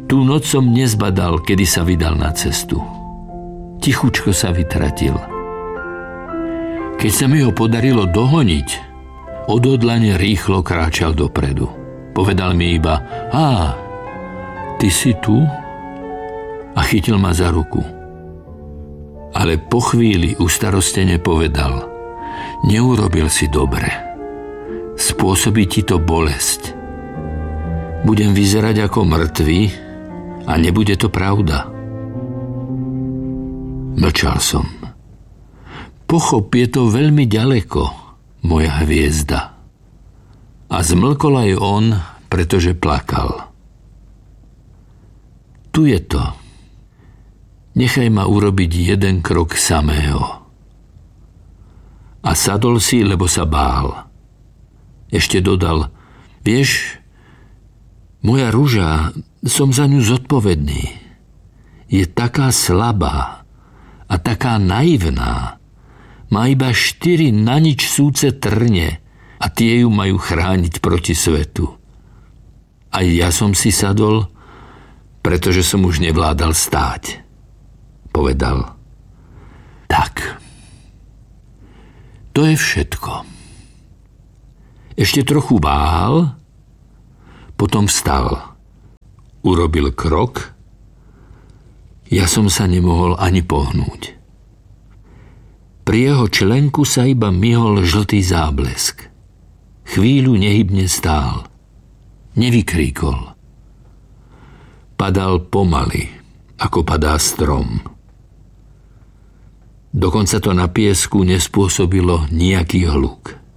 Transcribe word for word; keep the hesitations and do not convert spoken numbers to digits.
Tú noc som nezbadal, kedy sa vydal na cestu. Tichučko sa vytratil. Keď sa mi ho podarilo dohoniť, odhodlane rýchlo kráčal dopredu. Povedal mi iba: Á, ty si tu? A chytil ma za ruku. Ale po chvíli ustarostene povedal: Neurobil si dobre. Spôsobí ti to bolesť. Budem vyzerať ako mŕtvy a nebude to pravda. Mlčal som. Pochop, je to veľmi ďaleko, moja hviezda. A zmlkol aj on, pretože plakal. Tu je to. Nechaj ma urobiť jeden krok samého. A sadol si, lebo sa bál. Ešte dodal: Vieš, moja ruža, som za ňu zodpovedný. Je taká slabá a taká naivná. Má iba štyri na nič súce trne a tie ju majú chrániť proti svetu. A ja som si sadol, pretože som už nevládal stáť. Povedal: Tak, to je všetko. Ešte trochu váhal, potom vstal. Urobil krok. Ja som sa nemohol ani pohnúť. Pri jeho členku sa iba myhol žltý záblesk. Chvíľu nehybne stál. Nevykríkol. Padal pomaly, ako padá strom. Dokonca to na piesku nespôsobilo nejaký hluk.